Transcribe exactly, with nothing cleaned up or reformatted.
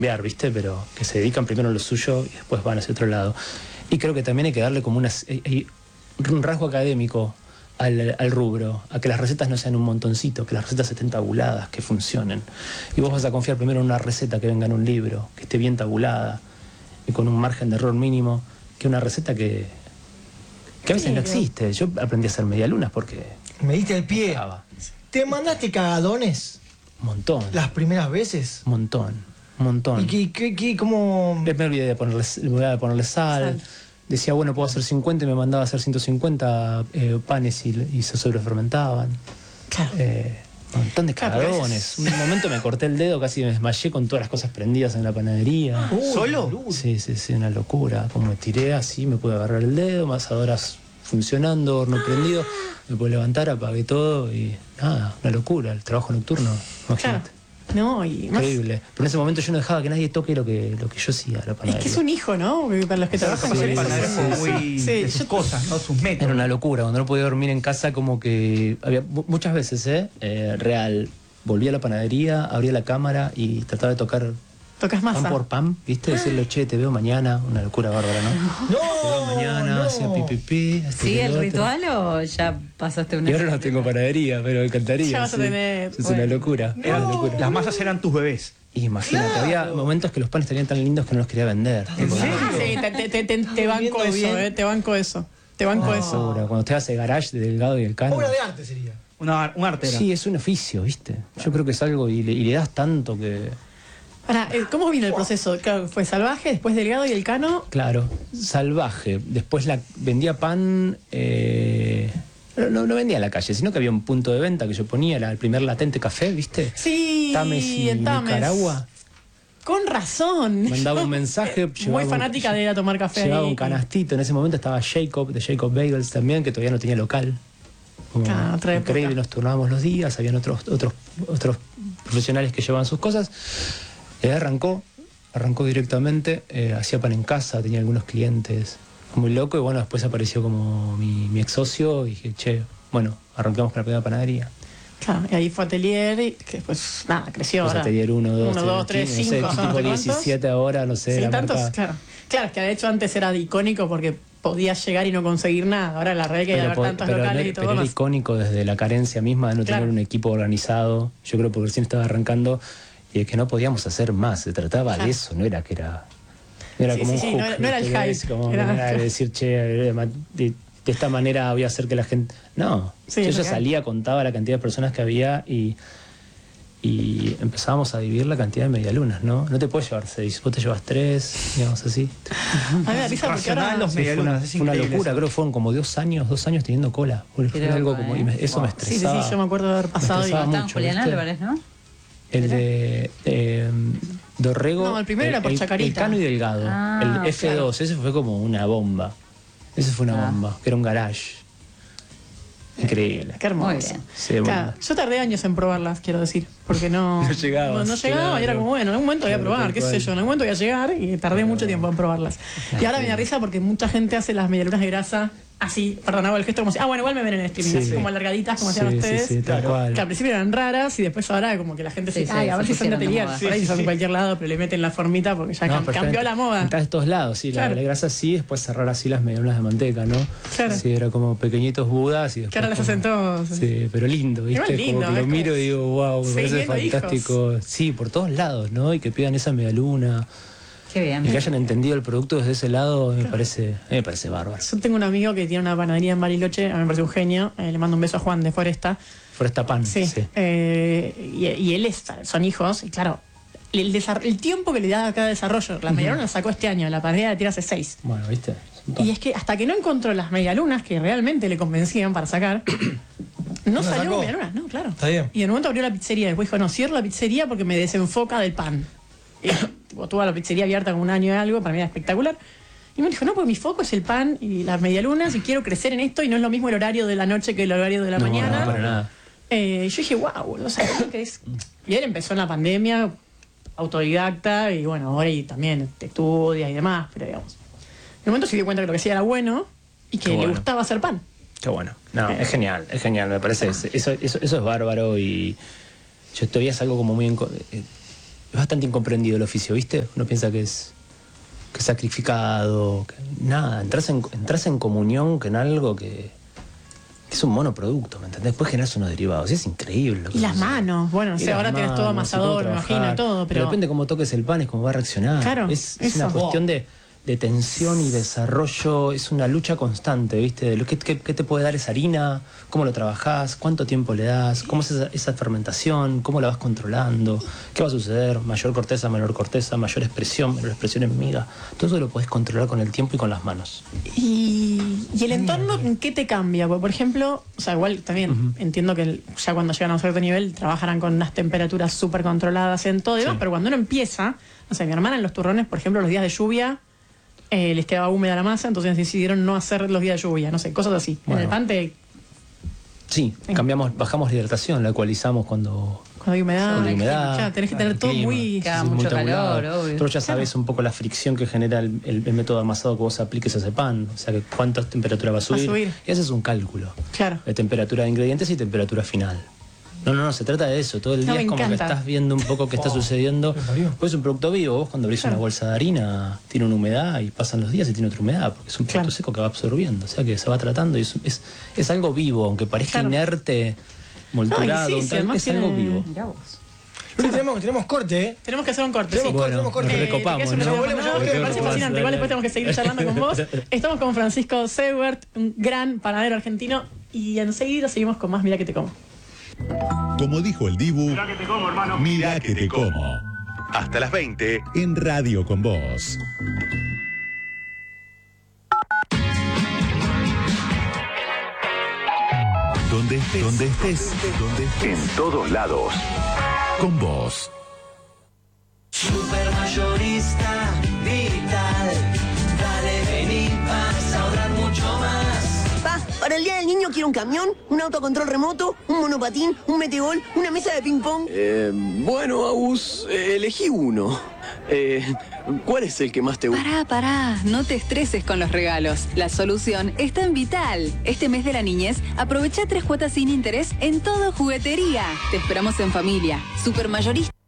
cambiar, ¿viste? Pero que se dedican primero a lo suyo y después van hacia otro lado. Y creo que también hay que darle como una, hay un rasgo académico al, al rubro, a que las recetas no sean un montoncito, que las recetas estén tabuladas, que funcionen. Y vos vas a confiar primero en una receta que venga en un libro, que esté bien tabulada y con un margen de error mínimo, que una receta que, que a veces sí, no existe. Yo aprendí a hacer medialunas porque... Me diste el pie. Estaba. ¿Te mandaste cagadones Un montón. las primeras veces? Un montón. Un montón. ¿Y qué, qué, qué, cómo...? Me olvidé de ponerle, me olvidé de ponerle sal. sal. Decía, bueno, puedo hacer cincuenta y me mandaba a hacer ciento cincuenta eh, panes y, y se sobrefermentaban. Claro. Eh, un montón de cagadones. Un momento me corté el dedo, casi me desmayé con todas las cosas prendidas en la panadería. Uh, ¿Solo? Sí, sí, sí, una locura. Como me tiré así, me pude agarrar el dedo, masadoras funcionando, horno prendido. Me pude levantar, apagué todo y nada, una locura. El trabajo nocturno, imagínate. Claro. No, y más... Increíble. Pero en ese momento yo no dejaba que nadie toque lo que, lo que yo hacía, la panadería. Es que es un hijo, ¿no? Para los que trabajan sí, con panadero muy sí, de sus yo... cosas, ¿no? Sus métodos. Era una locura. Cuando no podía dormir en casa, como que había muchas veces, ¿eh? eh real. Volvía a la panadería, abría la cámara y trataba de tocar Tocas masa. pan por pan, ¿viste? Decirle, che, te veo mañana. Una locura bárbara, ¿no? No, te veo mañana, no. hacía pi, pi, pi. ¿Sigue el ritual o ya pasaste una... Y ahora no tengo panadería, pero me encantaría. Ya vas a sí. tener... Es bueno. una locura. No. Era una locura. Las masas eran tus bebés. Imagínate, claro. Había momentos que los panes estarían tan lindos que no los quería vender. ¿En serio? Sí, te, te, te, te, te banco eso, bien. eh, te banco eso. Te banco No, eso. seguro. Cuando te hace garage de Delgado y el Cano. Obra de arte sería. Una, un arte era. Sí, es un oficio, ¿viste? Yo creo que es algo y le, y le das tanto que... Ahora, ¿cómo vino el proceso? Claro, fue Salvaje, después Delgado y el Cano. Claro, Salvaje. Después la vendía pan... Eh, no, no vendía a la calle, sino que había un punto de venta que yo ponía, la, el primer latente café, ¿viste? Sí, Tames y en Tames. Nicaragua. Con razón. Mandaba un mensaje. Muy fanática un, de ir a tomar café. Llevaba ahí. un canastito. En ese momento estaba Jacob, de Jacob Bagels también, que todavía no tenía local. Como Ah, otra época. increíble, nos turnábamos los días, habían otros, otros, otros profesionales que llevaban sus cosas. Y ahí arrancó, arrancó directamente, eh, hacía pan en casa, tenía algunos clientes, muy loco, y bueno, después apareció como mi, mi ex socio y dije, che, bueno, arrancamos con la primera panadería. Claro, y ahí fue Atelier, y que después, nada, creció Pues ahora. Atelier uno, dos, uno, dos, tres, no cinco, sé, no sé tipo cuántos. diecisiete ahora, no sé, Sí, la tantos, marca. claro. Claro, es que de hecho antes era icónico porque podías llegar y no conseguir nada. Ahora la realidad es que hay que haber po- tantos pero locales era- y todo pero era más. icónico desde la carencia misma de no Claro. tener un equipo organizado. Yo creo porque recién estaba arrancando y de que no podíamos hacer más. Se trataba Claro. de eso, no era que era. No era Sí, como sí, un sí, hook. no era- no era el ¿viste? hype, Es como, era- no era de decir, che, de, de- de esta manera voy a hacer que la gente. No. Sí, yo es ya lo que hay. salía, contaba la cantidad de personas que había y. Y empezábamos a dividir la cantidad de medialunas, ¿no? No te puedes llevar seis, vos te llevas tres, digamos así. A mí me da risa porque ahora... Racional los Sí, fue una, medialunas, es fue una increíble locura, eso. creo que fueron como dos años, dos años teniendo cola. Fue Qué algo loco, como, ¿eh? y me- eso Wow. me Sí, sí, estresaba. sí, yo me acuerdo de haber pasado y... estresaba Estaba mucho, Julián ¿viste? Álvarez, ¿no? El de eh, Dorrego. No, el primero era por el, Chacarita. El Cano y Delgado. Ah, el F dos, ese fue como una bomba. Ese fue una Ah. bomba, que era un garage. Increíble. Qué hermoso. Muy bien. Sí, Claro, bueno. yo tardé años en probarlas, quiero decir, porque no... No llegabas, No, no llegaba y era claro. como, bueno, en algún momento voy a Claro, probar, tal qué sé cual. yo, en algún momento voy a llegar y tardé mucho tiempo en probarlas. Y ahora me da risa porque mucha gente hace las medialunas de grasa así, perdón, hago el gesto como si, ah, bueno, igual me ven en el streaming, Sí. así como alargaditas, como hacían Sí, ustedes. sí, sí, tal Claro. cual. Que al principio eran raras y después ahora como que la gente Sí, se sí, ay, a ver se si son de pusieron de atelier. moda. Por ahí Sí, son sí, en cualquier lado, pero le meten la formita porque ya No, cam- pero cambió está- la moda. Está de todos lados, sí, Claro. la, la grasa sí, después cerrar así las medialunas de manteca, ¿no? Claro. Sí, era como pequeñitos budas y después. Que ahora las como- hacen todos. Sí, pero lindo, ¿viste? Igual lindo, como que lo es como- miro y digo, wow, me Sí, parece viendo hijos. fantástico. Sí, por todos lados, ¿no? Y que pidan esa medialuna. Qué bien. Y que hayan entendido el producto desde ese lado, me parece, a mí me parece bárbaro. Yo tengo un amigo que tiene una panadería en Bariloche, a mí me parece un genio, eh, le mando un beso a Juan de Foresta. Foresta Pan, Sí. sí. Eh, y, y él es, son hijos, y claro, el, desar- el tiempo que le da a cada desarrollo. Las medialunas las sacó este año, la panadería la tira hace seis. Bueno, ¿viste? Es un montón. Y es que hasta que no encontró las medialunas que realmente le convencían para sacar, no ¿No salió sacó? con medialunas, no, claro. Está bien. Y en un momento abrió la pizzería, después dijo, no, cierro la pizzería porque me desenfoca del pan. Y, tipo, tuvo la pizzería abierta como un año y algo, para mí era espectacular. Y me dijo, no, porque mi foco es el pan y las medialunas y quiero crecer en esto y no es lo mismo el horario de la noche que el horario de la No, mañana. no, para nada. Eh, yo dije, wow, no sabía lo que es. Y él empezó en la pandemia, autodidacta, y bueno, ahora y también te estudia y demás, pero digamos. En un momento se dio cuenta que lo que hacía era bueno y que Qué le bueno. gustaba hacer pan. Qué bueno. No, es genial, es genial, me parece. Eso, eso, eso es bárbaro y yo todavía es algo como muy... enco- eh, es bastante incomprendido el oficio, ¿viste? Uno piensa que es, que es sacrificado, que nada, entras en, entras en comunión con algo que, que es un monoproducto, ¿me entendés? Después generas unos derivados, y es increíble. Lo que Y las sucede. manos, bueno, no Y sé, las ahora tienes todo manos, y cómo amasador, me imagino, trabajar. y todo, pero... depende cómo toques el pan, es cómo va a reaccionar. Claro, es, es eso. una cuestión de, de tensión y desarrollo, es una lucha constante, ¿viste? De lo que, que- que te puede dar esa harina, cómo lo trabajás, cuánto tiempo le das, cómo es esa, esa fermentación, cómo la vas controlando, qué va a suceder, mayor corteza, menor corteza, mayor expresión, menor expresión en miga. Todo eso lo podés controlar con el tiempo y con las manos. Y, y el entorno, ¿en qué te cambia? Porque, por ejemplo, o sea, igual también entiendo que el- ya cuando llegan a un cierto nivel trabajarán con unas temperaturas súper controladas en todo y demás, Sí. pero cuando uno empieza, no sé, mi hermana en los turrones, por ejemplo, los días de lluvia, eh, les quedaba húmeda la masa, entonces decidieron no hacer los días de lluvia, no sé, cosas así. Bueno. En el pan te, Sí, cambiamos, bajamos la hidratación, la ecualizamos cuando... cuando hay humedad, Cuando hay humedad, claro, tenés que tener el todo clima. muy... Cada Sí, muy mucho tabulado. calor, obvio. Pero ya sabes un poco la fricción que genera el, el- el método amasado que vos apliques a ese pan. O sea, que cuánta temperatura va a subir. subir. Y ese es un cálculo. Claro. De temperatura de ingredientes y temperatura final. No, no, no, se trata de eso. Todo el No, día me es como encanta. que estás viendo un poco qué está sucediendo. Pues es un producto vivo. Vos cuando abrís Claro. una bolsa de harina, tiene una humedad y pasan los días y tiene otra humedad. Porque es un producto Claro. seco que va absorbiendo. O sea, que se va tratando y es, es, es algo vivo. Aunque parezca Claro. inerte, molturado, No, y sí, un sí, tal, además es algo tiene- vivo. Mirá vos. Luli, tenemos, tenemos corte, ¿eh? Tenemos que hacer un corte, Tenemos sí. corte, Bueno, tenemos corte. nos Eh, recopamos, te quedas un ¿no? ratito Volvemos, más, volvemos, me parece volvemos. fascinante. Igual después tenemos que seguir charlando con vos. Estamos con Francisco Sewert, un gran panadero argentino, y enseguida seguimos con más Mirá que te como. Como dijo el Dibu, Mirá que te como, hermano. Mirá que te como. Hasta las veinte en Radio con Vos. Donde estés, donde estés, donde estés. En todos lados. Con vos. Supermayorista digital. Dale, vení, vas a ahorrar mucho más. Pa, para el Día del Niño quiero un camión, un autocontrol remoto, un monopatín, un metegol, una mesa de ping-pong. Eh, bueno, Agus, eh, elegí uno. Eh, ¿Cuál es el que más te gusta? Pará, pará, no te estreses con los regalos. La solución está en Vital. Este mes de la niñez, aprovecha tres cuotas sin interés en todo juguetería. Te esperamos en familia. Supermayorista.